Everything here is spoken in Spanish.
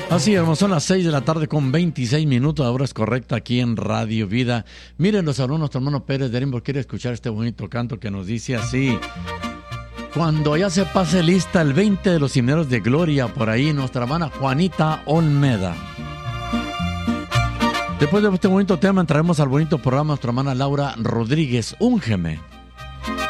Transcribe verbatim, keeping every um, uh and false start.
Así, hermano, son las seis de la tarde con veintiséis minutos, ahora es correcta aquí en Radio Vida. Miren, los alumnos, nuestro hermano Pérez de Edimburgo quiere escuchar este bonito canto que nos dice así: cuando ya se pase lista el veinte de los himneros de gloria, por ahí nuestra hermana Juanita Olmeda. Después de este bonito tema entraremos al bonito programa nuestra hermana Laura Rodríguez, Úngeme.